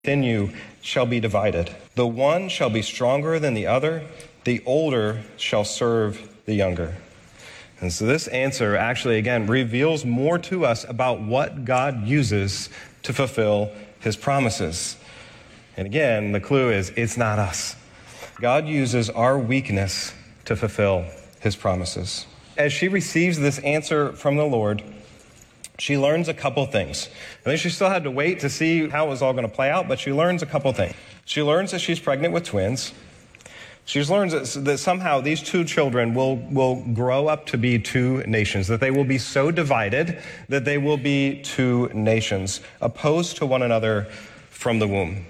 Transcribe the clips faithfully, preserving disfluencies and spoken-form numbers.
within you shall be divided. The one shall be stronger than the other. The older shall serve the younger. And so this answer actually, again, reveals more to us about what God uses to fulfill his promises. And again, the clue is it's not us. God uses our weakness to fulfill his promises. As she receives this answer from the Lord, she learns a couple things. I think she still had to wait to see how it was all going to play out, but she learns a couple things. She learns that she's pregnant with twins. She learns that, that somehow these two children will, will grow up to be two nations, that they will be so divided that they will be two nations, opposed to one another from the womb.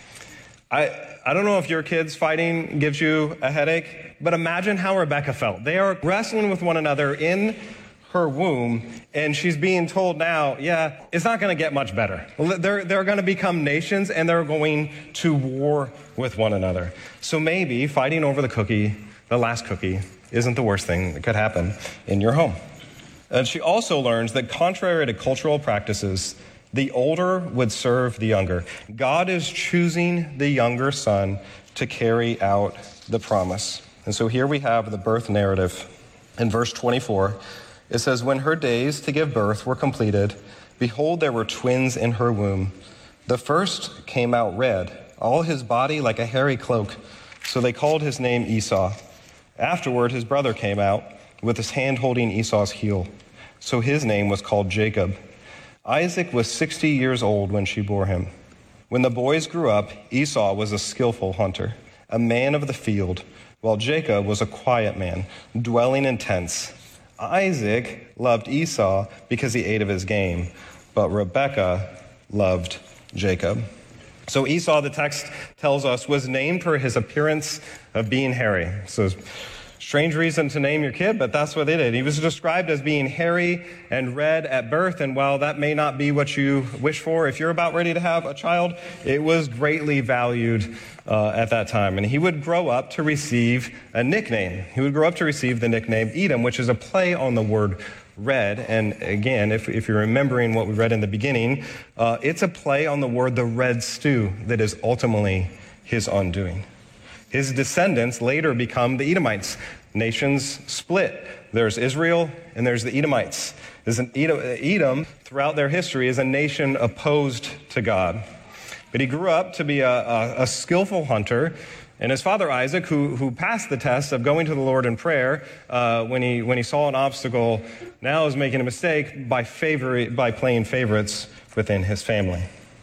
I, I don't know if your kids fighting gives you a headache, but imagine how Rebecca felt. They are wrestling with one another in her womb, and she's being told now, yeah, it's not going to get much better. They're, they're going to become nations, and they're going to war with one another. So maybe fighting over the cookie, the last cookie, isn't the worst thing that could happen in your home. And she also learns that contrary to cultural practices, the older would serve the younger. God is choosing the younger son to carry out the promise. And so here we have the birth narrative in verse twenty-four. It says, when her days to give birth were completed, behold, there were twins in her womb. The first came out red, all his body like a hairy cloak. So they called his name Esau. Afterward, his brother came out with his hand holding Esau's heel. So his name was called Jacob. Isaac was sixty years old when she bore him. When the boys grew up, Esau was a skillful hunter, a man of the field, while Jacob was a quiet man, dwelling in tents. Isaac loved Esau because he ate of his game, but Rebekah loved Jacob. So Esau, the text tells us, was named for his appearance of being hairy. So strange reason to name your kid, but that's what they did. He was described as being hairy and red at birth, and while that may not be what you wish for, if you're about ready to have a child, it was greatly valued uh, at that time. And he would grow up to receive a nickname. He would grow up to receive the nickname Edom, which is a play on the word red. And again, if, if you're remembering what we read in the beginning, uh, it's a play on the word the red stew that is ultimately his undoing. His descendants later become the Edomites. Nations split. There's Israel and there's the Edomites. There's an Edom, Edom, throughout their history, is a nation opposed to God. But he grew up to be a, a, a skillful hunter. And his father Isaac, who, who passed the test of going to the Lord in prayer, uh, when he when he saw an obstacle, now is making a mistake by favor, by playing favorites within his family.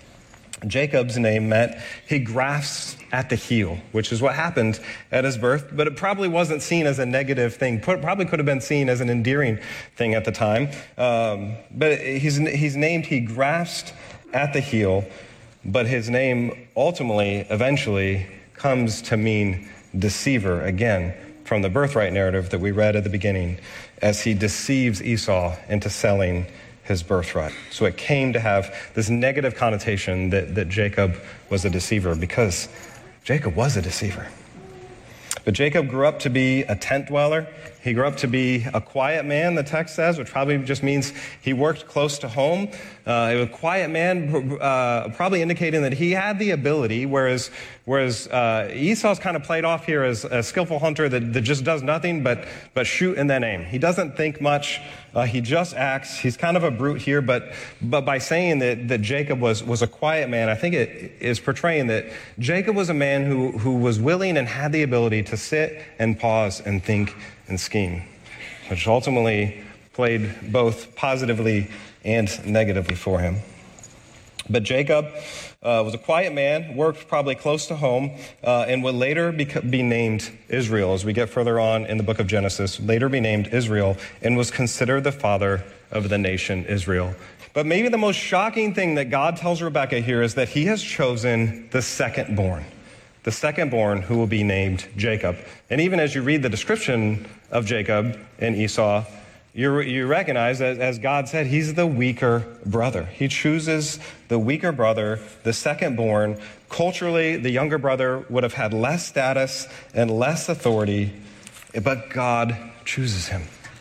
Jacob's name meant he grasps at the heel, which is what happened at his birth, but it probably wasn't seen as a negative thing. Probably could have been seen as an endearing thing at the time. Um, but he's he's named, he grasped at the heel, but his name ultimately, eventually, comes to mean deceiver, again, from the birthright narrative that we read at the beginning, as he deceives Esau into selling his birthright. So it came to have this negative connotation that, that Jacob was a deceiver, because Jacob was a deceiver. But Jacob grew up to be a tent dweller. He grew up to be a quiet man, the text says, which probably just means he worked close to home. Uh, he was a quiet man, uh, probably indicating that he had the ability, whereas whereas uh, Esau's kind of played off here as a skillful hunter that, that just does nothing but, but shoot and then aim. He doesn't think much. Uh, he just acts. He's kind of a brute here, but but by saying that, that Jacob was, was a quiet man, I think it is portraying that Jacob was a man who, who was willing and had the ability to sit and pause and think and scheme, which ultimately played both positively and negatively for him. But Jacob uh, was a quiet man, worked probably close to home, uh, and would later be, be named Israel, as we get further on in the book of Genesis, later be named Israel, and was considered the father of the nation Israel. But maybe the most shocking thing that God tells Rebekah here is that he has chosen the second-born. The second-born, who will be named Jacob. And even as you read the description of Jacob and Esau, you, you recognize that, as God said, he's the weaker brother. He chooses the weaker brother, the second-born. Culturally, the younger brother would have had less status and less authority, but God chooses him.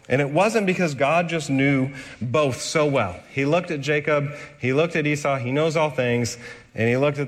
And it wasn't because God just knew both so well. He looked at Jacob, he looked at Esau, he knows all things, and he looked at